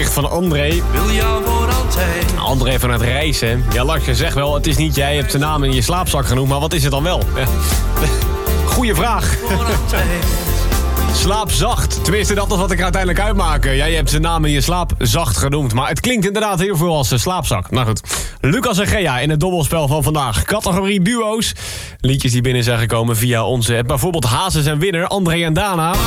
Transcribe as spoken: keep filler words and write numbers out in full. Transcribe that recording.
bericht van André. Wil jou voor altijd. André van het reizen. Ja, Lars, je zegt wel, het is niet jij, je hebt zijn naam in je slaapzak genoemd, maar wat is het dan wel? Goeie vraag. Voor altijd. Slaapzacht. Tenminste, dat is wat ik er uiteindelijk uitmaak. Jij hebt zijn naam in je slaap zacht genoemd. Maar het klinkt inderdaad heel veel als uh, slaapzak. Nou goed. Lucas en Gea in het dobbelspel van vandaag. Categorie duo's. Liedjes die binnen zijn gekomen via onze app. Bijvoorbeeld Hazes en Winner, André en Dana.